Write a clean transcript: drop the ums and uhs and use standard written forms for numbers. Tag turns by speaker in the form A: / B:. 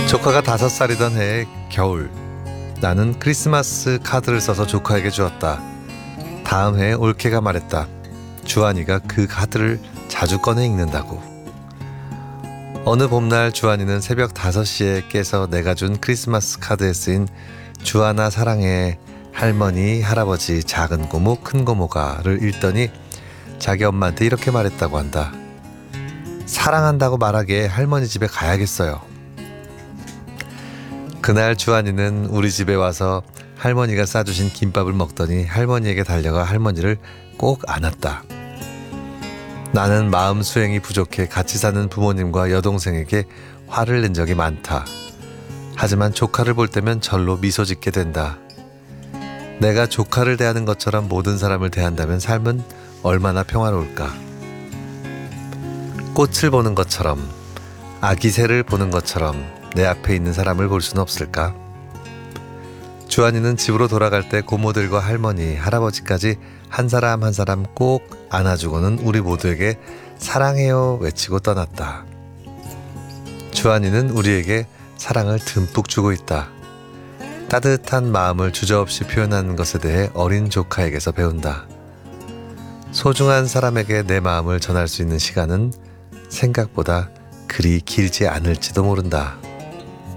A: 조카가 5살이던 해의 겨울, 나는 크리스마스 카드를 써서 조카에게 주었다. 다음 해에 올케가 말했다. 주한이가 그 카드를 자주 꺼내 읽는다고. 어느 봄날 주한이는 새벽 5시에 깨서 내가 준 크리스마스 카드에 쓰인 주한아 사랑해, 할머니, 할아버지, 작은 고모, 큰 고모가를 읽더니 자기 엄마한테 이렇게 말했다고 한다. 사랑한다고 말하기에 할머니 집에 가야겠어요. 그날 주한이는 우리 집에 와서 할머니가 싸주신 김밥을 먹더니 할머니에게 달려가 할머니를 꼭 안았다. 나는 마음 수행이 부족해 같이 사는 부모님과 여동생에게 화를 낸 적이 많다. 하지만 조카를 볼 때면 절로 미소 짓게 된다. 내가 조카를 대하는 것처럼 모든 사람을 대한다면 삶은 얼마나 평화로울까. 꽃을 보는 것처럼, 아기 새를 보는 것처럼 내 앞에 있는 사람을 볼 수는 없을까? 주한이는 집으로 돌아갈 때 고모들과 할머니, 할아버지까지 한 사람 한 사람 꼭 안아주고는 우리 모두에게 사랑해요 외치고 떠났다. 주한이는 우리에게 사랑을 듬뿍 주고 있다. 따뜻한 마음을 주저없이 표현하는 것에 대해 어린 조카에게서 배운다. 소중한 사람에게 내 마음을 전할 수 있는 시간은 생각보다 그리 길지 않을지도 모른다.